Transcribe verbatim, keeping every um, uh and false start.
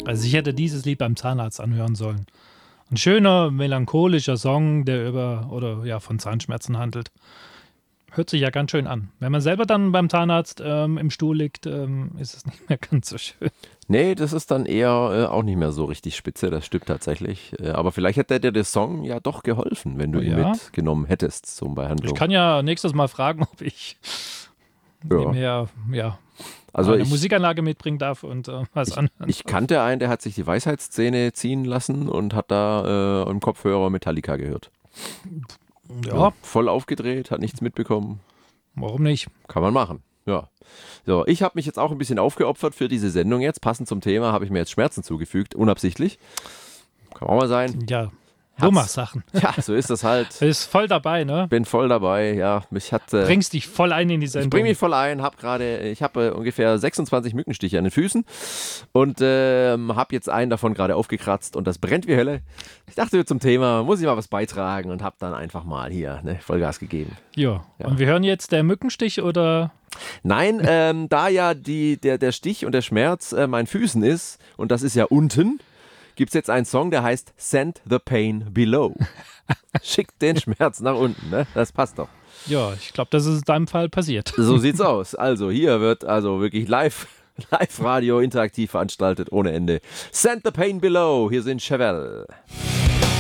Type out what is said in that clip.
Also ich hätte dieses Lied beim Zahnarzt anhören sollen. Ein schöner, melancholischer Song, der über oder ja von Zahnschmerzen handelt. Hört sich ja ganz schön an. Wenn man selber dann beim Zahnarzt ähm, im Stuhl liegt, ähm, ist es nicht mehr ganz so schön. Nee, das ist dann eher äh, auch nicht mehr so richtig spitze, das stimmt tatsächlich. Äh, aber vielleicht hätte dir der Song ja doch geholfen, wenn du ihn Ja. mitgenommen hättest zum Behandlung. Ich kann ja nächstes Mal fragen, ob ich Ja. nebenher ja, Also eine ich, Musikanlage mitbringen darf und äh, was ich, anhören. ich kannte einen, der hat sich die Weisheitszähne ziehen lassen und hat da äh, im Kopfhörer Metallica gehört. Ja, Voll aufgedreht, hat nichts mitbekommen. warum nicht? Kann man machen, ja. So, ich habe mich jetzt auch ein bisschen aufgeopfert für diese Sendung jetzt. Passend zum Thema habe ich mir jetzt Schmerzen zugefügt, unabsichtlich. Kann auch mal sein. Ja, Hat's- Dummer-Sachen. Ja, so ist das halt. Ist voll dabei, ne? Bin voll dabei, ja. Mich hat, äh, Bringst dich voll ein in die ich Sendung. bringe mich voll ein, habe gerade, ich habe äh, ungefähr sechsundzwanzig Mückenstiche an den Füßen und ähm, habe jetzt einen davon gerade aufgekratzt und das brennt wie Hölle. Ich dachte zum Thema, muss ich mal was beitragen und habe dann einfach mal hier ne, Vollgas gegeben. Ja. Ja. Und wir hören jetzt der Mückenstich oder Nein, ähm, da ja die, der, der Stich und der Schmerz äh, meinen Füßen ist und das ist ja unten, gibt es jetzt einen Song, der heißt Send the Pain Below. Schickt den Schmerz nach unten, ne? Das passt doch. ja, ich glaube, das ist in deinem Fall passiert. So sieht's aus. Also hier wird also wirklich live, Live-Radio interaktiv veranstaltet ohne Ende. Send the Pain Below. Hier sind Chevelle.